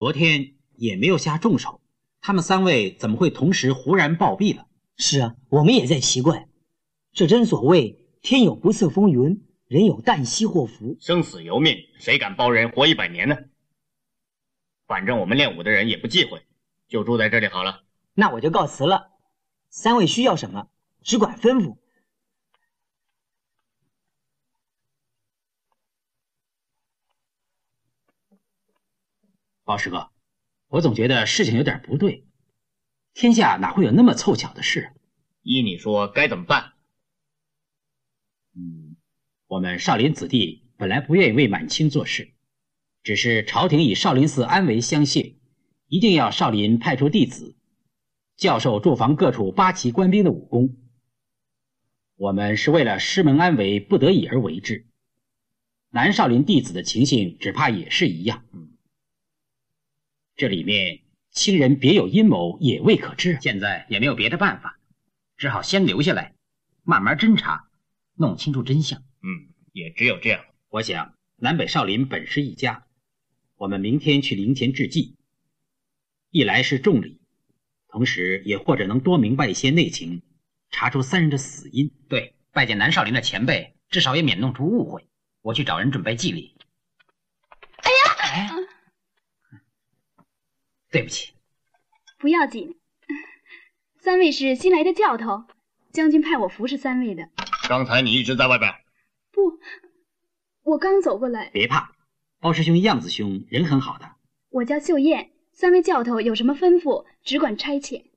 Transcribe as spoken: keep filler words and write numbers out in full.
昨天也没有下重手，他们三位怎么会同时忽然暴毙了？ 是啊，我们也在奇怪。这真所谓天有不测风云，人有旦夕祸福， 生死由命，谁敢包人活一百年呢？反正我们练武的人也不忌讳，就住在这里好了。 那我就告辞了。三位需要什么，只管吩咐。 包师哥，我总觉得事情有点不对，天下哪会有那么凑巧的事啊？ 依你说该怎么办？ 嗯，我们少林子弟本来不愿意为满清做事，只是朝廷以少林寺安危相谢，一定要少林派出弟子教授驻防各处八旗官兵的武功。我们是为了师门安危不得已而为之，南少林弟子的情形只怕也是一样。嗯，这里面清人别有阴谋也未可知。 现在也没有别的办法，只好先留下来，慢慢侦查，弄清楚真相。 嗯，也只有这样。 我想南北少林本是一家，我们明天去灵前致祭，一来是重礼，同时也或者能多明白一些内情，查出三人的死因。 对，拜见南少林的前辈，至少也免弄出误会。我去找人准备祭礼。 哎呀，哎， 对不起。 不要紧，三位是新来的教头，将军派我服侍三位的。 刚才你一直在外边？ 不，我刚走过来。 别怕，包师兄、样子兄人很好的。 我叫秀燕，三位教头有什么吩咐，只管差遣。